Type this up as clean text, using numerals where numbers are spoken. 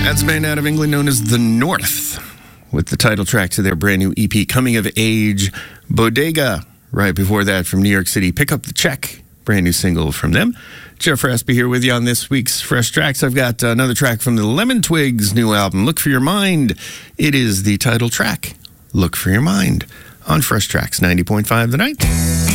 That's a band out of England known as The North, with the title track to their brand new EP, Coming of Age, Bodega. Right before that, from New York City, Pick Up the Check, brand new single from them. Jeff Raspy here with you on this week's Fresh Tracks. I've got another track from the Lemon Twigs' new album, Look for Your Mind. It is the title track, Look for Your Mind, on Fresh Tracks 90.5 The Night.